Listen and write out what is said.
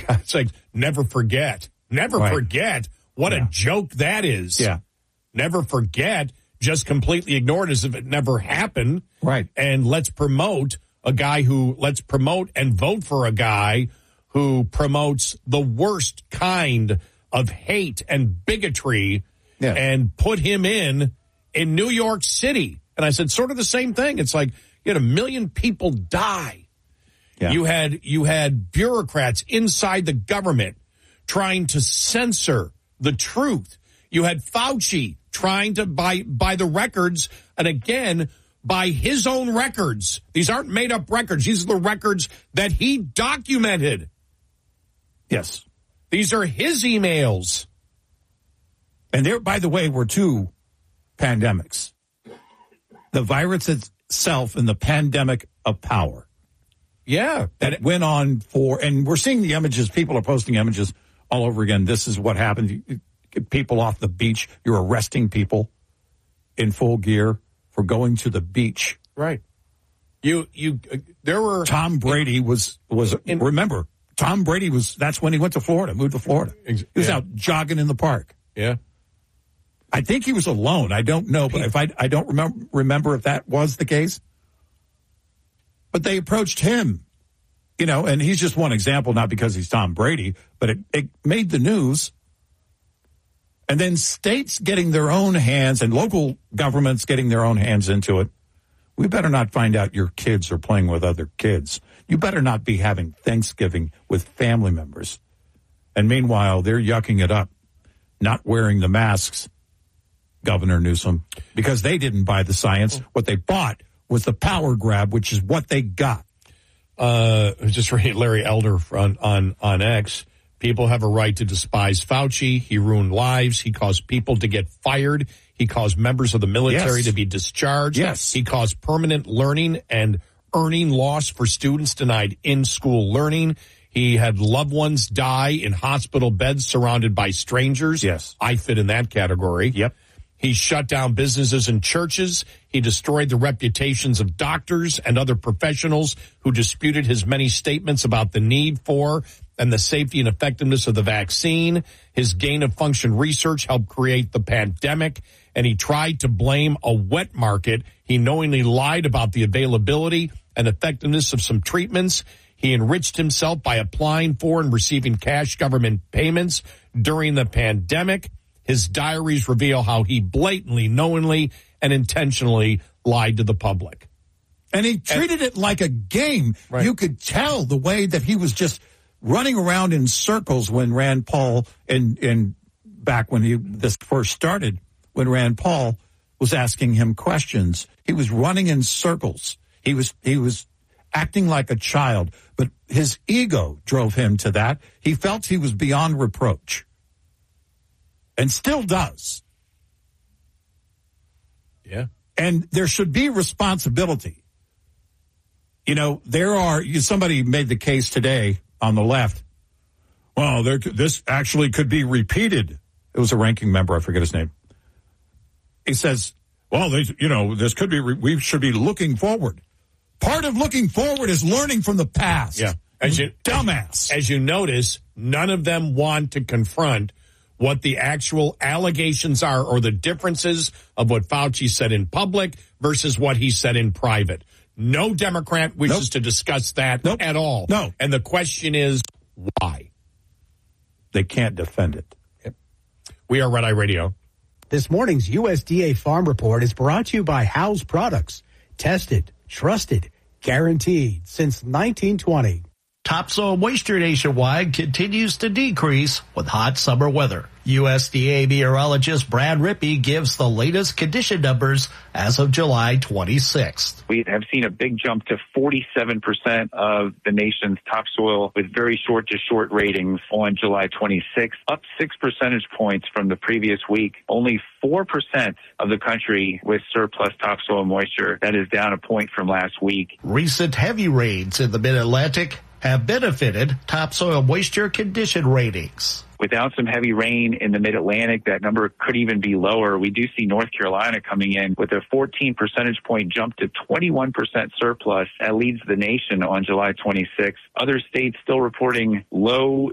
It's like, never forget. Never forget. What a joke that is. Yeah. Never forget. Just completely ignored as if it never happened. Right. And let's promote and vote for a guy who promotes the worst kind of hate and bigotry and put him in New York City. And I said sort of the same thing. It's like you had 1 million people die. Yeah. You had bureaucrats inside the government trying to censor the truth. You had Fauci trying to by the records, and again, by his own records. These aren't made up records. These are the records that he documented. Yes. These are his emails. And there, by the way, were 2 pandemics. The virus itself and the pandemic of power. Yeah. That went on and we're seeing the images. People are posting images all over again. This is what happened. People off the beach. You're arresting people in full gear for going to the beach. Right. There were Tom Brady was remember, Tom Brady that's when he went to Florida, moved to Florida. He was out jogging in the park. Yeah. I think he was alone. I don't know, but if I don't remember if that was the case. But they approached him, and he's just one example, not because he's Tom Brady, but it made the news. And then states getting their own hands and local governments getting their own hands into it. We better not find out your kids are playing with other kids. You better not be having Thanksgiving with family members. And meanwhile, they're yucking it up, not wearing the masks, Governor Newsom, because they didn't buy the science. What they bought was the power grab, which is what they got. Just read Larry Elder on X. People have a right to despise Fauci. He ruined lives. He caused people to get fired. He caused members of the military to be discharged. Yes. He caused permanent learning and earning loss for students denied in-school learning. He had loved ones die in hospital beds surrounded by strangers. Yes. I fit in that category. Yep. He shut down businesses and churches. He destroyed the reputations of doctors and other professionals who disputed his many statements about the need for and the safety and effectiveness of the vaccine. His gain-of-function research helped create the pandemic, and he tried to blame a wet market. He knowingly lied about the availability and effectiveness of some treatments. He enriched himself by applying for and receiving cash government payments during the pandemic. His diaries reveal how he blatantly, knowingly, and intentionally lied to the public. And he treated it like a game. Right. You could tell the way that he was just running around in circles when Rand Paul, and back when this first started, when Rand Paul was asking him questions, he was running in circles. He was acting like a child, but his ego drove him to that. He felt he was beyond reproach. And still does. Yeah. And there should be responsibility. Somebody made the case today on the left. Well, this actually could be repeated. It was a ranking member. I forget his name. He says, well, this could be, we should be looking forward. Part of looking forward is learning from the past. Yeah. Dumbass. As you notice, none of them want to confront what the actual allegations are or the differences of what Fauci said in public versus what he said in private. No Democrat wishes to discuss that at all. No. And the question is, why? They can't defend it. Yep. We are Red Eye Radio. This morning's USDA Farm Report is brought to you by Howes Products. Tested, trusted, guaranteed since 1920. Topsoil moisture nationwide continues to decrease with hot summer weather. USDA meteorologist Brad Rippey gives the latest condition numbers as of July 26th. We have seen a big jump to 47% of the nation's topsoil with very short-to-short ratings on July 26th, up 6 percentage points from the previous week. Only 4% of the country with surplus topsoil moisture. That is down a point from last week. Recent heavy rains in the mid-Atlantic have benefited topsoil moisture condition ratings. Without some heavy rain in the mid-Atlantic, that number could even be lower. We do see North Carolina coming in with a 14 percentage point jump to 21% surplus. That leads the nation on July 26th. Other states still reporting low